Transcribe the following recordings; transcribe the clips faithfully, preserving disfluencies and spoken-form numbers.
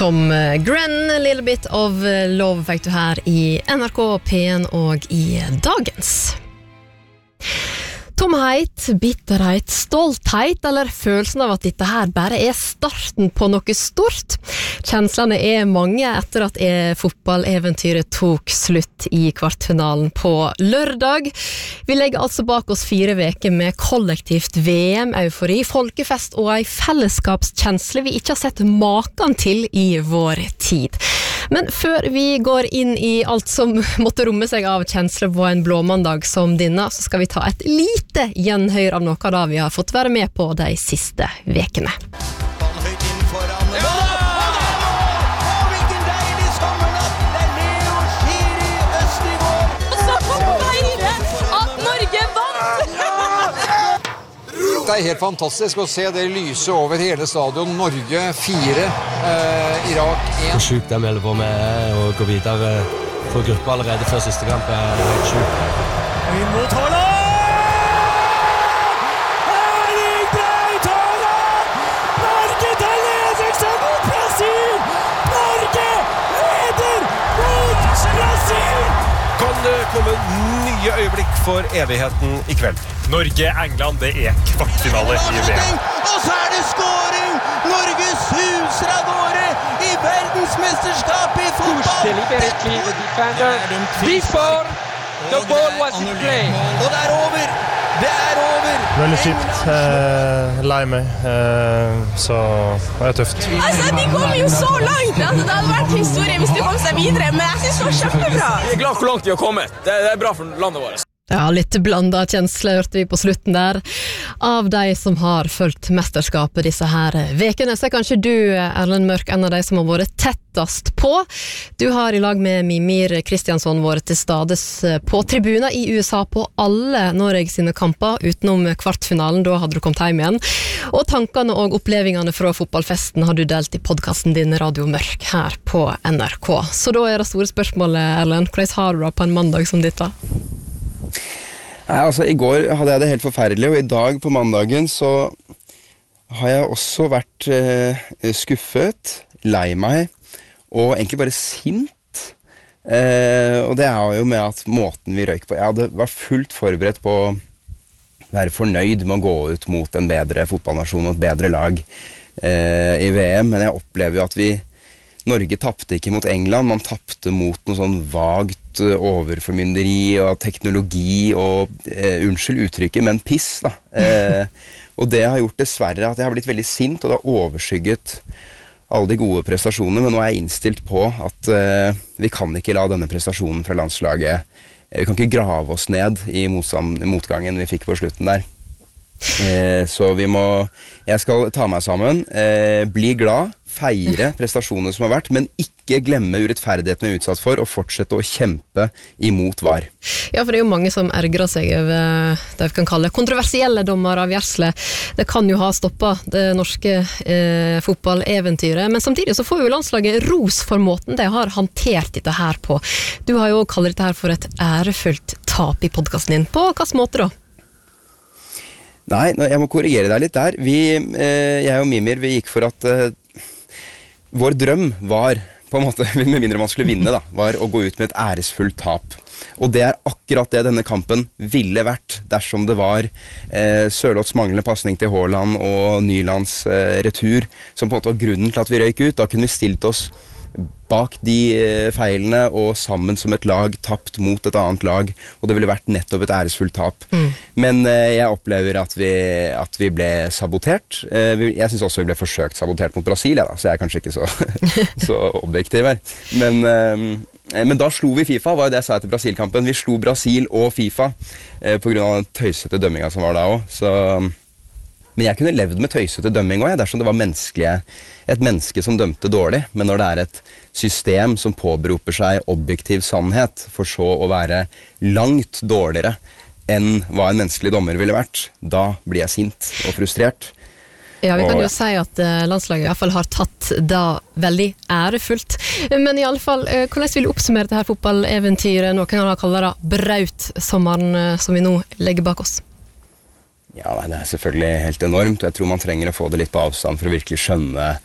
Tom Grenn, A Little Bit of Love fikk du her i N R K P en og i Dagens. Tomhet, bitterhet, stolthet eller følelsen av at dette her bare er starten på noe stort. Kjenslene er mange etter at fotballeventyret tok slutt i kvartfinalen på lørdag. Vi legger altså bak oss fire veker med kollektivt V M-eufori, folkefest og en fellesskapskjensle vi ikke har sett maken til i vår tid. Men før vi går inn i alt som måtte romme seg av kjensler på en blåmandag som denne, så skal vi ta et lite gjenhør av noe av det vi har fått være med på de siste vekene. Det er helt fantastisk å se det lyse over hele stadion. Norge fire, eh, Irak én. Hvor sjukt de holder på med å gå videre på gruppe allerede før siste kamp er helt sjukt. Inn mot Haaland! Erling Braut Haaland! Norge tar ledelsen mot Brasil! Norge leder mot Brasil! Kan det komme nye øyeblikk for evigheten i kveld? Norge-England, det er kvartfinale i V M. Og så er det scoring! Norge suser av gårde i verdensmesterskapet i fotball! Deliberately the defender before the ball was in play. Og det er over! Det er over! Veldig kjipt, eh, lei meg, eh, så det er tøft. Altså, de kommer jo så langt! Altså, det hadde vært historie hvis de kom seg videre, men jeg synes det var kjempebra! Vi er glad for langt de har kommet. Det er bra for landet vårt. Ja, litt blandet kjensler hørte vi på slutten der. Av de som har følt mesterskapet disse her vekene, så er kanskje du, Erlend Mørk, en av de som har vært tettest på. Du har i lag med Mimir Kristiansson vært til stades på tribuner i U S A på alle Norge sine kamper, utenom kvartfinalen, da hadde du kommet hjem igjen. Og tankene og opplevingene fra fotballfesten har du delt i podcasten din Radio Mørk her på N R K. Så da er det store spørsmålet, Erlend, hvordan har du det på en mandag som dette? Nei, altså I går hadde jeg det helt forferdelig, og i dag på mandagen så har jeg også vært eh, skuffet, lei meg, og egentlig bare sint. Eh, og det er jo med at måten vi røyk på, jeg hadde vært fullt forberedt på å være fornøyd med å gå ut mot en bedre fotballnasjon og et bedre lag eh, i V M, men jeg opplever jo at vi Norge tappte ikke mot England, man tappte mot noe sånn vagt overformynderi og teknologi og, eh, unnskyld uttrykket, men piss da. Eh, og det har gjort dessverre at jeg har blitt veldig sint, og det har overskygget alle de gode prestasjonene, men nå er jeg innstilt på at eh, vi kan ikke la denne prestasjonen fra landslaget, eh, vi kan ikke grave oss ned i motgangen vi fikk på slutten der. Eh, så vi må, jeg skal ta meg sammen, eh, bli glad, feire prestasjoner som har vært, men ikke glemme urettferdigheten vi er utsatt for, og fortsette å kjempe imot V A R. Ja, for det er jo mange som ergrer seg over det vi kan kalle kontroversielle dommeravgjørelser. Det kan jo ha stoppet det norske eh, fotballeventyret, men samtidig så får jo landslaget ros for måten de har håndtert dette her på. Du har jo kallet dette her for et ærefullt tap i podcasten din. På hvilken måte da? Nei, jeg må korrigere deg litt der. Vi, eh, jeg og Mimir, vi gikk for at eh, vår drøm var, på en måte, med mindre man skulle vinne da, var å gå ut med et æresfullt tap. Og det er akkurat det denne kampen ville vært dersom det var eh, Sørloths manglende passning til Haaland og Nylands eh, retur, som på en måte var grunnen til at vi røyk ut. Da kunne vi stilt oss bak de feilene og sammen som et lag tapt mot et annet lag, og det ville vært nettopp et æresfullt tap. Mm. Men eh, jeg opplever at vi, at vi ble sabotert. Eh, jeg synes også vi ble forsøkt sabotert mot Brasil, ja, da, så jeg er kanskje ikke så, så objektiv her. Men, eh, men da slo vi FIFA, var jo det jeg sa etter Brasil-kampen. Vi slo Brasil og FIFA eh, på grunn av den tøysete dømminga som var da også. Så, men jeg kunne levd med tøysete dømming også, dersom det var menneskelige, et menneske som dømte dårlig, men når det er et system som påberoper seg objektiv sannhet, for så å være langt dårligere enn hva en menneskelig dommer ville vært, da blir jeg sint og frustrert. Ja, vi kan jo si at landslaget i hvert fall har tatt da veldig ærefullt. Men i alle fall, hvordan vil du oppsummere dette her fotballeventyret? Noen kan ha kallet det Braut-sommeren som vi nå legger bak oss. Ja, det er selvfølgelig helt enormt, og jeg tror man trenger å få det litt på avstand for å virkelig skjønne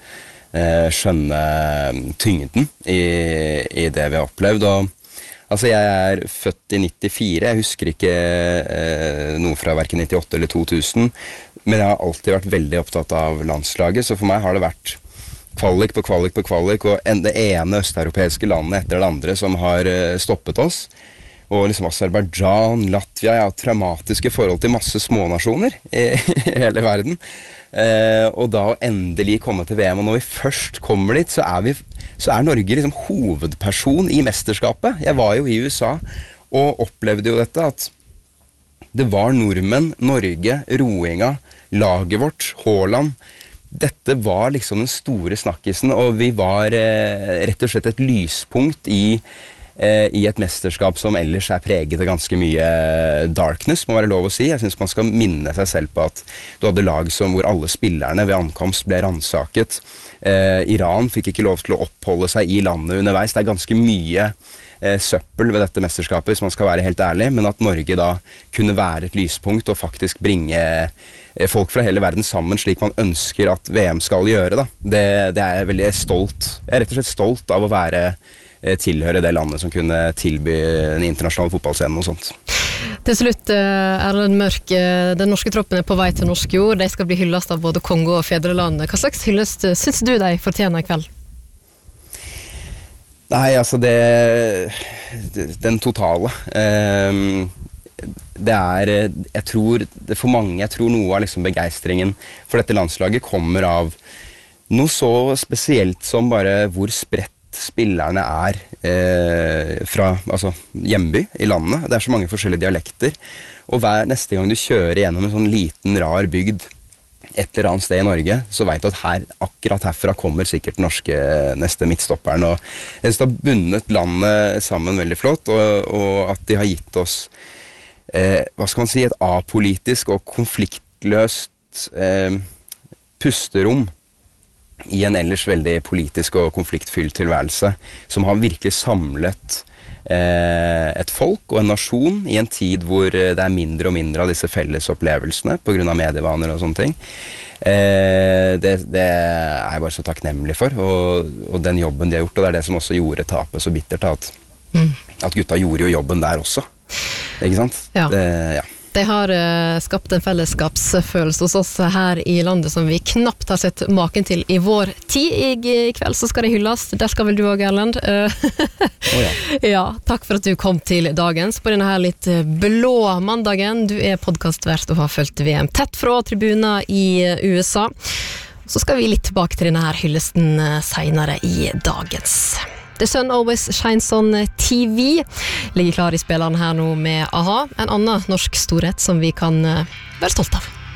eh, skjønne tyngden i, i det vi har opplevd. Og altså, jeg er født i nittifire, jeg husker ikke eh, noe fra hverken nittiåtte eller to tusen, men jeg har alltid vært veldig opptatt av landslaget, så for meg har det vært kvalik på kvalik på kvalik, og en, det ene østeuropeiske landet etter det andre som har eh, stoppet oss. Og liksom Aserbajdsjan, Latvia, jeg har traumatiske forhold til masse smånasjoner i, i hele verden. Eh, og da å endelig komme til V M, og når vi først kommer dit, så er, vi, så er Norge liksom hovedperson i mesterskapet. Jeg var jo i U S A og opplevde jo dette, at det var nordmenn, Norge, roinga, laget vårt, Haaland. Dette var liksom den store snakkisen, og vi var eh, rett og slett et lyspunkt i i et mesterskap som ellers er preget av ganske mye darkness, må være lov å si. Jeg synes man skal minne seg selv på at du hadde lag som hvor alle spillerne ved ankomst ble rannsaket. Eh, Iran fikk ikke lov til å oppholde seg i landet underveis. Det er ganske mye eh, søppel ved dette mesterskapet, hvis man skal være helt ærlig, men at Norge da kunne være et lyspunkt og faktisk bringe eh, folk fra hele verden sammen, slik man ønsker at V M skal gjøre. Da. Det, det er jeg veldig stolt. Jeg er rett og slett stolt av å være tilhøre det landet som kunne tilby en internasjonal fotballscene og sånt. Til slutt, Erlend Mørk, den norske troppen er på vei til norsk jord. De skal bli hyllest av både Kongo og Fedrelandet. Hva slags hyllest synes du de fortjener i kveld? Nei, altså det, den totale. Det er, jeg tror, det for mange, jeg tror noe av liksom begeistringen for dette landslaget kommer av noe så spesielt som bare hvor spredt spillerne er eh, fra altså, hjemby i landet. Det er så mange forskjellige dialekter. Og hver neste gang du kjører gjennom en sånn liten, rar bygd et eller annet sted i Norge, så vet du at her, akkurat herfra kommer sikkert den norske neste midtstopperen. Og jeg synes det har bundet landet sammen veldig flott, og, og at de har gitt oss eh, hva skal man si, et apolitisk og konfliktløst eh, pusterom i en ellers veldig politisk og konfliktfylt tilværelse, som har virkelig samlet eh, et folk og en nasjon i en tid hvor det er mindre og mindre av disse felles opplevelsene på grunn av medievaner og sånne ting. Eh, det, det er jeg bare så takknemlig for, og, og den jobben de har gjort, og det er det som også gjorde tapet så bittert, at, mm. at gutta gjorde jo jobben der også. Ikke sant? Ja. Det, ja. De har uh, skapt en fellesskapsfølelse hos oss her i landet som vi knapt har sett maken til i vår tid. I, i kveld så skal det hylles. Der skal vel du også, Erlend. oh, ja. ja, takk for at du kom til dagens på denne her litt blå mandagen. Du er podcastvert og har fulgt V M tett fra tribuner i U S A. Så skal vi litt tilbake til denne her hyllesten senere i dagens. The Sun Always Shines on T V ligger klar i spillene her nå med A H A, en annen norsk storhet som vi kan være stolt av.